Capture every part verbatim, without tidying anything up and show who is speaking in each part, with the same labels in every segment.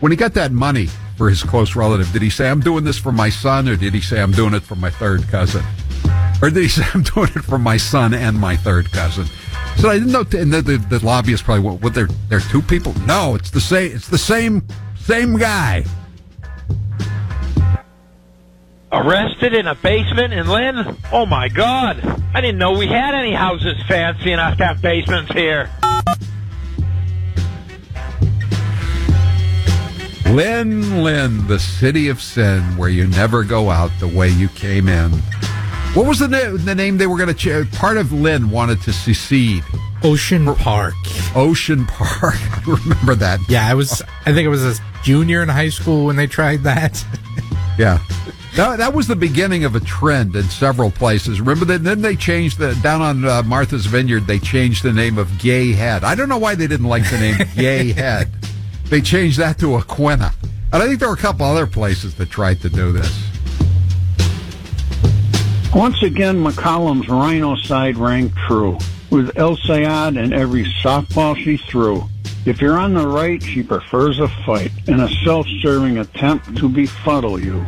Speaker 1: When he got that money for his close relative, did he say, I'm doing this for my son, or did he say, I'm doing it for my third cousin? Or did he say, I'm doing it for my son and my third cousin? So I didn't know, and the, the, the lobbyist probably went, what, there, there are two people? No, it's the same, it's the same, same guy.
Speaker 2: Arrested in a basement in Lynn? Oh, my God. I didn't know we had any houses fancy enough to have basements here.
Speaker 1: Lynn, Lynn, the city of sin, where you never go out the way you came in. What was the, na- the name they were going to change? Part of Lynn wanted to secede.
Speaker 3: Ocean Park.
Speaker 1: Ocean Park. I remember that.
Speaker 3: Yeah, I was. I think it was a junior in high school when they tried that.
Speaker 1: Yeah. That, that was the beginning of a trend in several places. Remember that? Then they changed the, down on uh, Martha's Vineyard, they changed the name of Gay Head. I don't know why they didn't like the name Gay Head. They changed that to Aquina. And I think there were a couple other places that tried to do this.
Speaker 4: Once again, McCollum's Rhino side rang true. With El Sayad and every softball she threw. If you're on the right, she prefers a fight and a self-serving attempt to befuddle you.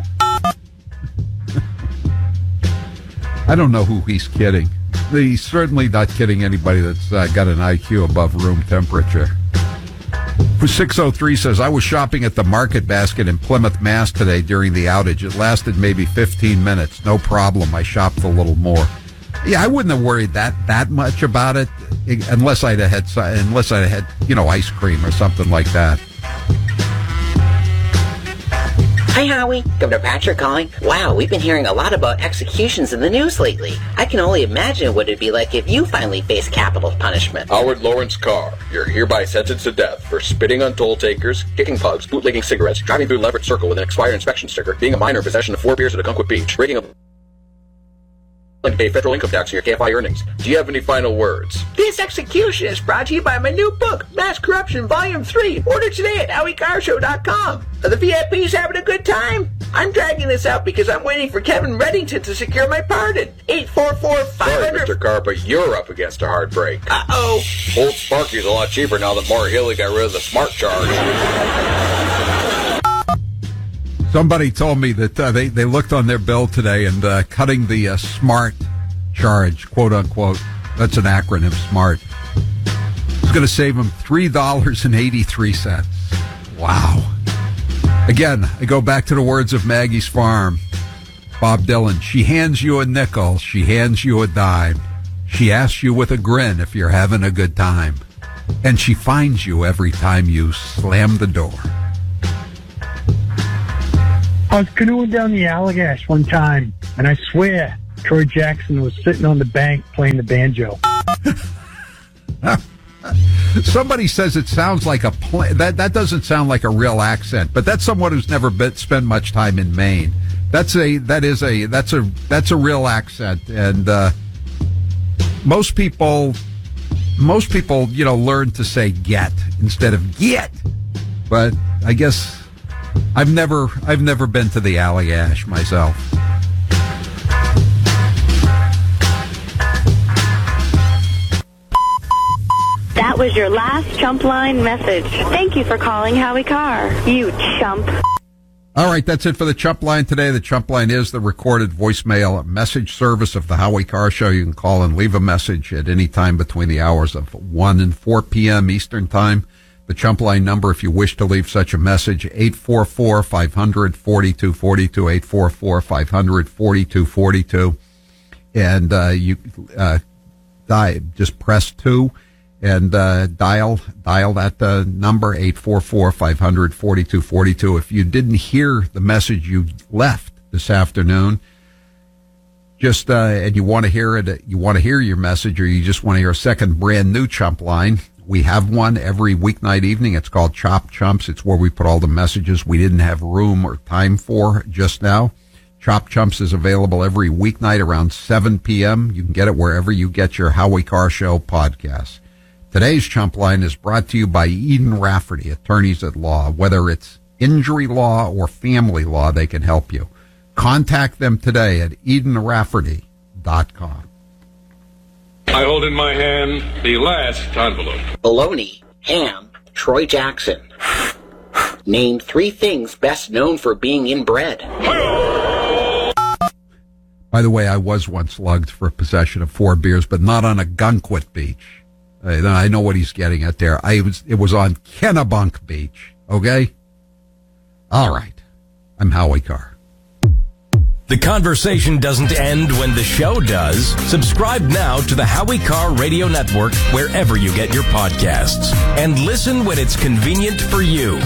Speaker 1: I don't know who he's kidding. He's certainly not kidding anybody that's uh, got an I Q above room temperature. six oh three says, I was shopping at the Market Basket in Plymouth, Mass. today during the outage. It lasted maybe fifteen minutes. No problem. I shopped a little more. Yeah, I wouldn't have worried that that much about it unless I'd have had, unless I'd had, you know, ice cream or something like that.
Speaker 5: Hi, Howie. Governor Patrick calling. Wow, we've been hearing a lot about executions in the news lately. I can only imagine what it'd be like if you finally faced capital punishment.
Speaker 6: Howard Lawrence Carr, you're hereby sentenced to death for spitting on toll takers, kicking pugs, bootlegging cigarettes, driving through Leverett Circle with an expired inspection sticker, being a minor in possession of four beers at Ogunquit Beach, breaking a to pay federal income tax on your K F I earnings. Do you have any final words?
Speaker 5: This execution is brought to you by my new book, Mass Corruption Volume three. Order today at howie car show dot com. Are the V I Ps having a good time? I'm dragging this out because I'm waiting for Kevin Reddington to secure my pardon. eight four four, five hundred...
Speaker 6: Sorry, Mister Carr, but you're up against a hard break.
Speaker 5: Uh-oh.
Speaker 6: Old Sparky's a lot cheaper now that Maura Healey got rid of the smart charge.
Speaker 1: Somebody told me that uh, they, they looked on their bill today and uh, cutting the uh, SMART charge, quote unquote, that's an acronym, SMART, it's going to save them three dollars and eighty-three cents. Wow. Again, I go back to the words of Maggie's Farm. Bob Dylan, she hands you a nickel, she hands you a dime. She asks you with a grin if you're having a good time. And she finds you every time you slam the door.
Speaker 7: I was canoeing down the Allagash one time, and I swear Troy Jackson was sitting on the bank playing the banjo.
Speaker 1: Somebody says it sounds like a pl- that that doesn't sound like a real accent, but that's someone who's never been spent much time in Maine. That's a that is a that's a that's a real accent, and uh, most people most people you know learn to say get instead of get. But I guess I've never I've never been to the Allagash myself.
Speaker 8: That was your last chump line message. Thank you for calling Howie Carr, you chump.
Speaker 1: All right, that's it for the Chump Line today. The Chump Line is the recorded voicemail message service of the Howie Carr Show. You can call and leave a message at any time between the hours of one and four p.m. Eastern Time. The Chump Line number, if you wish to leave such a message, eight four four, five hundred, forty-two forty-two, eight four four, five hundred, forty-two forty-two. And uh, you uh, die, just press two. And uh, dial dial that uh, number, eight four four, five hundred, forty-two forty-two. If you didn't hear the message you left this afternoon, just uh, and you want to hear it, you want to hear your message, or you just want to hear a second brand new Chump Line, we have one every weeknight evening. It's called Chop Chumps. It's where we put all the messages we didn't have room or time for just now. Chop Chumps is available every weeknight around seven p.m. You can get it wherever you get your Howie Carr Show podcasts. Today's Chump Line is brought to you by Eden Rafferty, attorneys at law. Whether it's injury law or family law, they can help you. Contact them today at eden rafferty dot com.
Speaker 9: I hold in my hand the last envelope.
Speaker 5: Bologna, ham, Troy Jackson. Name three things best known for being inbred.
Speaker 1: By the way, I was once lugged for possession of four beers, but not on Ogunquit Beach. Uh, I know what he's getting at there. I was, it was on Kennebunk Beach, okay? All right. I'm Howie Carr.
Speaker 10: The conversation doesn't end when the show does. Subscribe now to the Howie Carr Radio Network wherever you get your podcasts. And listen when it's convenient for you.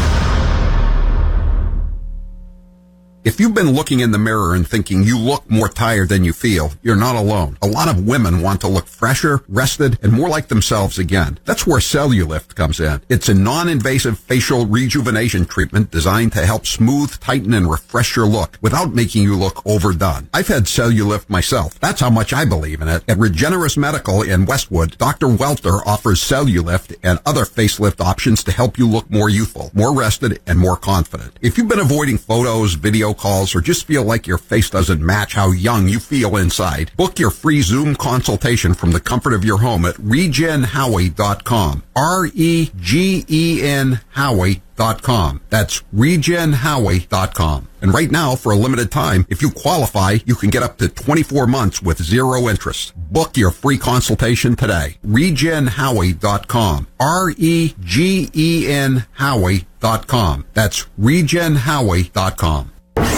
Speaker 1: If you've been looking in the mirror and thinking you look more tired than you feel, you're not alone. A lot of women want to look fresher, rested, and more like themselves again. That's where Cellulift comes in. It's a non-invasive facial rejuvenation treatment designed to help smooth, tighten, and refresh your look without making you look overdone. I've had Cellulift myself. That's how much I believe in it. At Regenerous Medical in Westwood, Doctor Welter offers Cellulift and other facelift options to help you look more youthful, more rested, and more confident. If you've been avoiding photos, video calls, or just feel like your face doesn't match how young you feel inside, book your free Zoom consultation from the comfort of your home at regen howie dot com. R E G E N Howie dot com. That's regen howie dot com. And right now, for a limited time, if you qualify, you can get up to twenty-four months with zero interest. Book your free consultation today. regen howie dot com. R E G E N Howie dot com. That's regen howie dot com.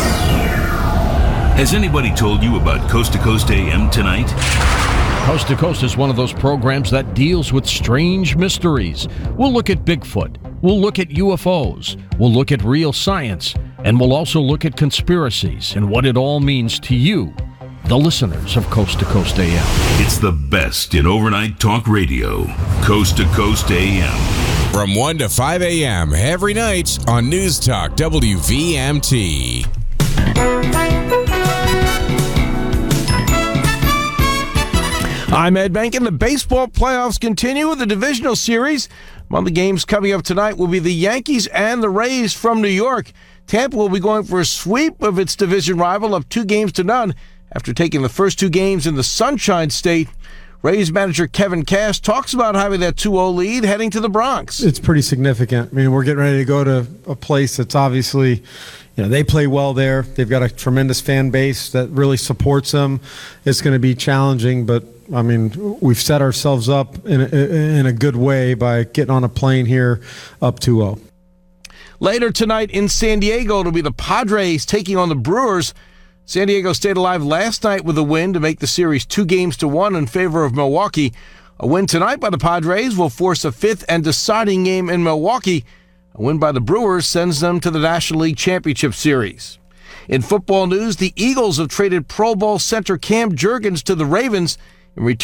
Speaker 11: Has anybody told you about Coast to Coast A M tonight?
Speaker 12: Coast to Coast is one of those programs that deals with strange mysteries. We'll look at Bigfoot. We'll look at U F Os. We'll look at real science. And we'll also look at conspiracies and what it all means to you, the listeners of Coast to Coast A M.
Speaker 11: It's the best in overnight talk radio. Coast to Coast A M.
Speaker 13: From one to five a.m. every night on News Talk W V M T.
Speaker 14: I'm Ed Bankin. The baseball playoffs continue. The divisional series. Among the games coming up tonight will be the Yankees and the Rays from New York. Tampa will be going for a sweep of its division rival up two games to none after taking the first two games in the Sunshine State. Rays manager Kevin Cass talks about having that two oh lead heading to the Bronx.
Speaker 15: It's pretty significant. I mean, we're getting ready to go to a place that's obviously, you know, they play well there. They've got a tremendous fan base that really supports them. It's going to be challenging, but I mean, we've set ourselves up in a, in a good way by getting on a plane here up two oh.
Speaker 14: Later tonight in San Diego, it'll be the Padres taking on the Brewers. San Diego stayed alive last night with a win to make the series two games to one in favor of Milwaukee. A win tonight by the Padres will force a fifth and deciding game in Milwaukee. A win by the Brewers sends them to the National League Championship Series. In football news, the Eagles have traded Pro Bowl center Cam Jurgens to the Ravens in return